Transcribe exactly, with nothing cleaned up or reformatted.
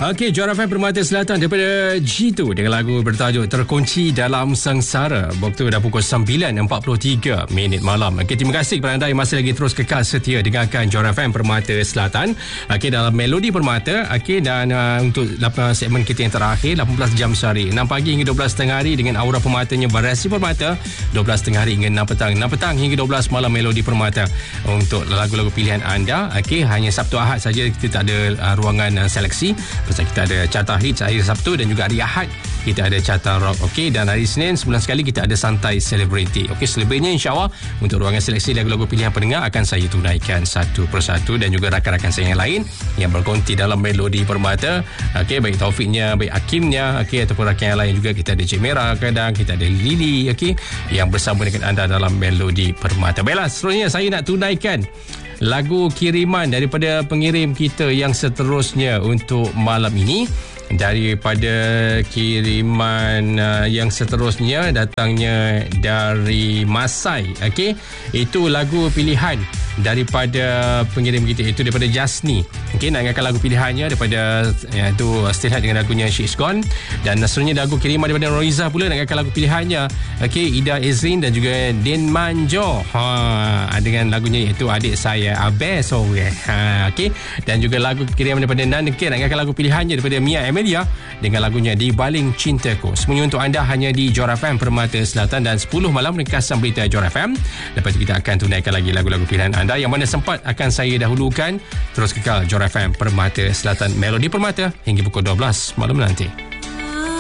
Okey, Johor F M Permata Selatan daripada G two dengan lagu bertajuk Terkunci Dalam Sengsara. Waktu dah pukul sembilan empat puluh tiga minit malam. Okey, terima kasih kepada anda yang masih lagi terus kekal setia dengarkan Johor F M Permata Selatan. Okey, dalam Melodi Permata. Okey, dan uh, untuk segmen kita yang terakhir lapan belas jam sehari, enam pagi hingga dua belas tengah hari dengan aura permatanya variasi permata, dua belas tengah hari hingga enam petang, enam petang hingga dua belas malam Melodi Permata untuk lagu-lagu pilihan anda. Okey, hanya Sabtu Ahad saja kita tak ada uh, ruangan uh, seleksi. Pasal kita ada carta hits hari Sabtu dan juga hari Ahad kita ada carta rock. Okey, dan hari Senin sebulan sekali kita ada santai celebrity. Okey, selebihnya insya-Allah untuk ruangan seleksi lagu-lagu pilihan pendengar akan saya tunaikan satu persatu, dan juga rakan-rakan saya yang lain yang berkonti dalam Melodi Permata. Okey, baik Taufiknya, baik Hakimnya, okey, ataupun rakan yang lain juga. Kita ada Cik Merah kadang, kita ada Lily, okey, yang bersama dengan anda dalam Melodi Permata. Baiklah, seterusnya saya nak tunaikan lagu kiriman daripada pengirim kita yang seterusnya untuk malam ini. Daripada kiriman uh, yang seterusnya datangnya dari Masai. Okey, itu lagu pilihan daripada pengirim kita, itu daripada Jasni. Okey, nak ingatkan lagu pilihannya daripada ya, itu Still Hard dengan lagunya She's Gone. Dan seterusnya lagu kiriman daripada Noriza pula, nak ingatkan lagu pilihannya. Okey, Ida Ezrin dan juga Din Manjo, ha, dengan lagunya iaitu Adik Saya Abes. Oh, yeah. ha, Okey, dan juga lagu kiriman daripada Nandekir, nak ingatkan lagu pilihannya daripada Mia Amelia dengan lagunya Di Baling Cintaku. Semuanya untuk anda hanya di Johor F M Permata Selatan, dan sepuluh malam ringkasan berita Johor F M. Lepas itu kita akan tunaikan lagi lagu-lagu pilihan anda yang mana sempat akan saya dahulukan. Terus kekal Johor F M Permata Selatan, Melodi Permata hingga pukul dua belas malam nanti.